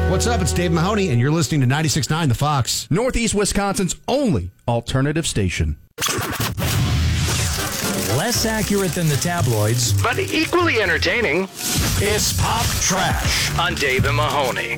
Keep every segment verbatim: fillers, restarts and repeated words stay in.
What's up? It's Dave Mahoney, and you're listening to ninety-six point nine The Fox. Northeast Wisconsin's only alternative station. Less accurate than the tabloids, but equally entertaining. It's Pop Trash on Dave and Mahoney.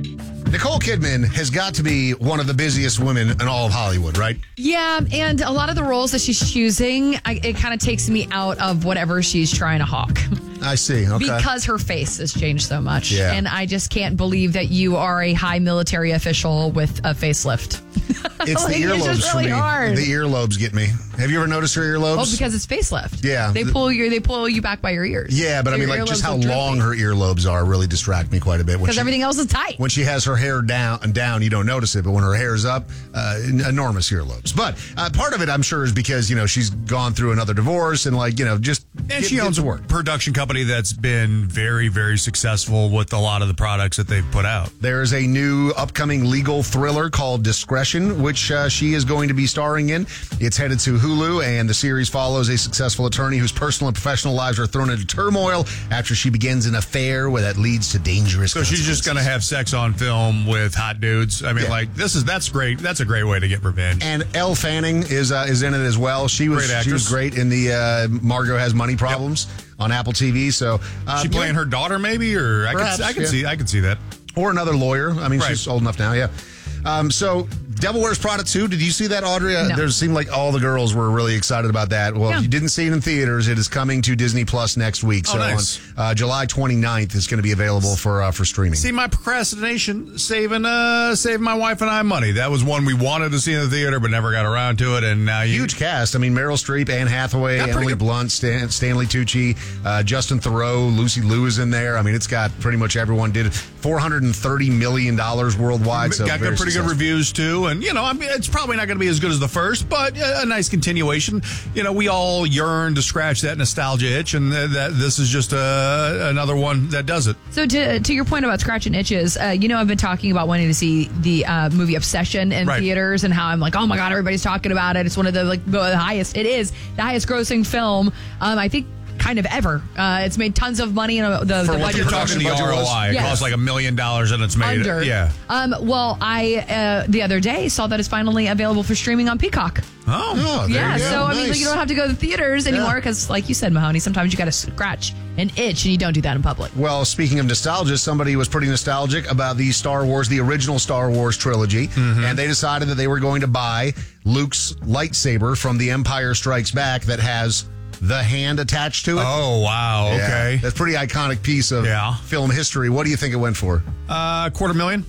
Nicole Kidman has got to be one of the busiest women in all of Hollywood, right? Yeah, and a lot of the roles that she's choosing, I, it kind of takes me out of whatever she's trying to hawk. I see. Okay. Because her face has changed so much. Yeah. And I just can't believe that you are a high military official with a facelift. It's Like, the it's earlobes just really for me. hard. The earlobes get me. Have you ever noticed her earlobes? Oh, because it's facelift. Yeah. They pull you they pull you back by your ears. Yeah, but So I mean, your like, just earlobes how look long droopy. her earlobes are really distract me quite a bit. When Because she- everything else is tight. When she has her hair down and down, you don't notice it, but when her hair is up, uh, enormous earlobes. But uh, part of it, I'm sure, is because, you know, she's gone through another divorce and, like, you know, just And get- she get owns to a work. production company that's been very, very successful with a lot of the products that they've put out. There is a new upcoming legal thriller called Discretion, which uh, she is going to be starring in. It's headed to Hulu, and the series follows a successful attorney whose personal and professional lives are thrown into turmoil after she begins an affair where that leads to dangerous So she's just going to have sex on film with hot dudes. I mean, Yeah. like, this is, that's great. That's a great way to get revenge. And Elle Fanning is uh, is in it as well. She was Great she was actress. great in the uh, Margot Has Money Problems on Apple T V. So uh, she playing yeah. her daughter, maybe, or I Perhaps, can, I can yeah. see, I can see that. or another lawyer. I mean, Right. she's old enough now. Yeah. Um, so, Devil Wears Prada two. Did you see that, Audrey? Uh, No. There seemed like all the girls were really excited about that. Well, Yeah. if you didn't see it in theaters, it is coming to Disney Plus next week. Oh, So nice. on uh, July twenty-ninth, it's going to be available for uh, for streaming. See, my procrastination saving uh saving my wife and I money. That was one we wanted to see in the theater, but never got around to it. And now you Huge cast. I mean, Meryl Streep, Anne Hathaway, Got pretty Emily good- Blunt, Stan, Stanley Tucci, uh, Justin Theroux, Lucy Liu is in there. I mean, it's got pretty much everyone. Did four hundred thirty million dollars worldwide. So got very good, pretty good successful. reviews too, and you know, I mean, it's probably not going to be as good as the first, but a, a nice continuation. You know, we all yearn to scratch that nostalgia itch, and th- that this is just uh, another one that does it. So to to your point about scratching itches, uh, you know, I've been talking about wanting to see the uh, movie Obsession in Right. theaters, and how I'm like, oh my god, everybody's talking about it. It's one of the like the highest. It is the highest grossing film, um, I think, kind of ever. Uh, it's made tons of money, and uh, the, For the what budget You're your talking production the budget R O was? I. It Yes. costs like a million dollars, and it's made. under. Yeah. Um. Well, I uh, the other day saw that it's finally available for streaming on Peacock. Oh. Oh, there Yeah, you go. so I mean, Nice. like, you don't have to go to the theaters anymore because, like you said, Mahoney, sometimes you got to scratch an itch, and you don't do that in public. Well, speaking of nostalgia, somebody was pretty nostalgic about the Star Wars, the original Star Wars trilogy, Mm-hmm. and they decided that they were going to buy Luke's lightsaber from The Empire Strikes Back that has the hand attached to it. Oh wow. Yeah. Okay. That's a pretty iconic piece of Yeah. film history. What do you think it went for? Uh, quarter million.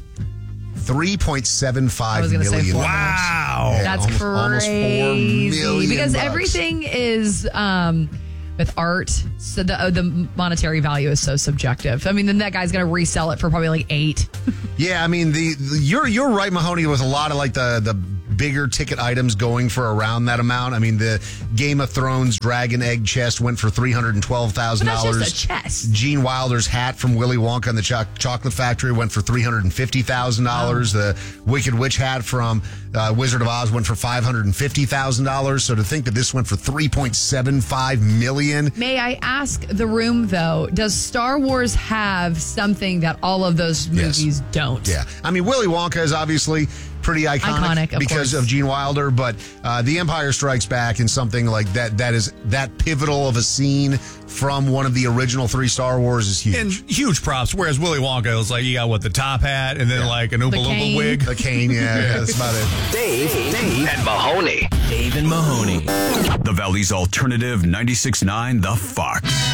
three point seven I five was gonna say million. four. Wow. Yeah, That's almost- almost four crazy million because bucks. everything is um, with art. So the uh, the monetary value is so subjective. I mean, then that guy's gonna resell it for probably like eight. Yeah, I mean the, the you're you're right, Mahoney, with a lot of like the the bigger ticket items going for around that amount. I mean, the Game of Thrones dragon egg chest went for three hundred and twelve thousand But that's dollars. just a chest. Gene Wilder's hat from Willy Wonka and the Choc- Chocolate Factory went for three hundred and fifty thousand dollars. Oh. The Wicked Witch hat from uh, Wizard of Oz went for five hundred and fifty thousand dollars. So to think that this went for three point seven five million. May I ask the room though? Does Star Wars have something that all of those Yes. movies don't? Yeah, I mean Willy Wonka is obviously pretty iconic, Iconic, of because course. of Gene Wilder, but uh, The Empire Strikes Back and something like that that is that pivotal of a scene from one of the original three Star Wars is huge. And huge props. Whereas Willy Wonka was like, you got what, the top hat and then like an Oompa Loompa cane. wig. The cane, yeah, yeah, that's about it. Dave, Dave, And Mahoney. Dave and Mahoney. The Valley's alternative ninety-six point nine The Fox.